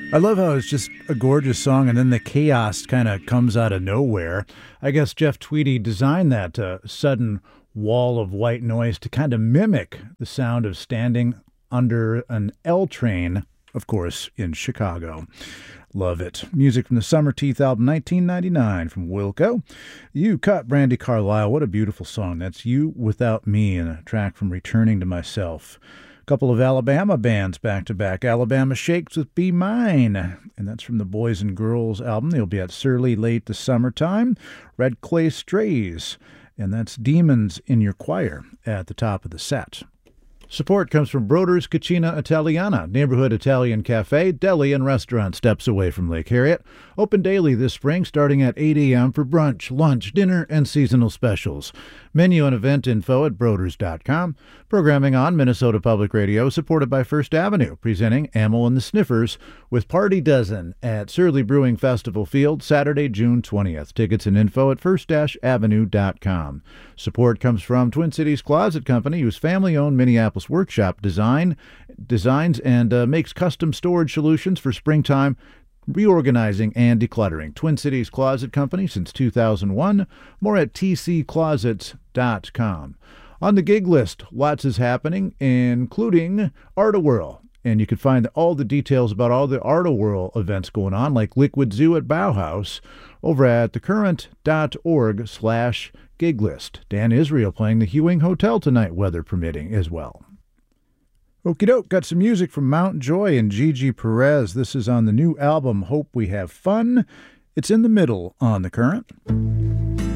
I love how it's just a gorgeous song and then the chaos kind of comes out of nowhere. I guess Jeff Tweedy designed that sudden wall of white noise to kind of mimic the sound of standing under an L train, of course, in Chicago. Love it. Music from the Summer Teeth album 1999 from Wilco. You Cut, Brandi Carlile. What a beautiful song. That's You Without Me, and a track from Returning to Myself. Couple of Alabama bands back-to-back. Alabama Shakes with Be Mine, and that's from the Boys and Girls album. They'll be at Surly late this summertime. Red Clay Strays, and that's Demons in Your Choir at the top of the set. Support comes from Broder's Cucina Italiana, neighborhood Italian cafe, deli, and restaurant steps away from Lake Harriet. Open daily this spring starting at 8 a.m. for brunch, lunch, dinner, and seasonal specials. Menu and event info at broders.com. Programming on Minnesota Public Radio, supported by First Avenue, presenting Amyl and the Sniffers with Party Dozen at Surly Brewing Festival Field, Saturday, June 20th. Tickets and info at first-avenue.com. Support comes from Twin Cities Closet Company, whose family-owned Minneapolis workshop designs and makes custom storage solutions for springtime reorganizing and decluttering. Twin Cities Closet Company since 2001. More at tcclosets.com. On the gig list, lots is happening, including Art-A-Whirl. And you can find all the details about all the Art-A-Whirl events going on, like Liquid Zoo at Bauhaus, over at thecurrent.org/giglist. Dan Israel playing the Hewing Hotel tonight, weather permitting, as well. Okie doke, got some music from Mount Joy and Gigi Perez. This is on the new album, Hope We Have Fun. It's in the middle on The Current.